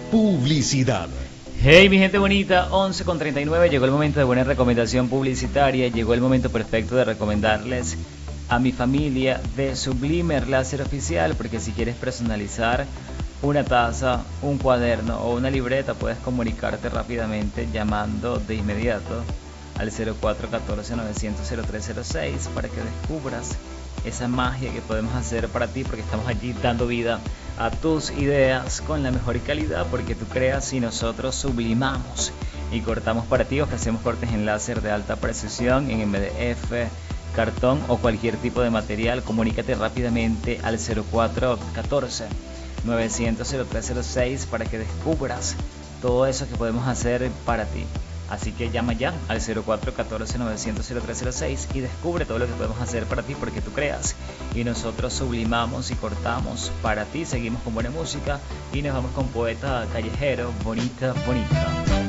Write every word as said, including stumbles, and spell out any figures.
Publicidad. Hey mi gente bonita, once con treinta y nueve, llegó el momento de buena recomendación publicitaria, llegó el momento perfecto de recomendarles a mi familia de Sublimer Láser Oficial, porque si quieres personalizar una taza, un cuaderno o una libreta, puedes comunicarte rápidamente llamando de inmediato al cero cuatro uno cuatro, novecientos, cero tres cero seis para que descubras esa magia que podemos hacer para ti, porque estamos allí dando vida a tus ideas con la mejor calidad, porque tú creas y nosotros sublimamos y cortamos para ti. Ofrecemos cortes en láser de alta precisión en M D F, cartón o cualquier tipo de material. Comunícate rápidamente al cero cuatro uno cuatro, novecientos, cero tres cero seis para que descubras todo eso que podemos hacer para ti. Así que llama ya al cero cuatro uno cuatro, novecientos, cero tres cero seis y descubre todo lo que podemos hacer para ti, porque tú creas y nosotros sublimamos y cortamos para ti. Seguimos con buena música y nos vamos con Poeta Callejero, Bonita, Bonita.